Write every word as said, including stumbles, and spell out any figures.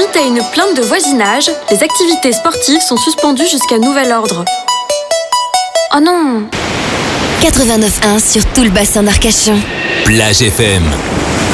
Suite à une plainte de voisinage, les activités sportives sont suspendues jusqu'à nouvel ordre. Oh non! quatre-vingt-neuf un sur tout le bassin d'Arcachon. Plage F M.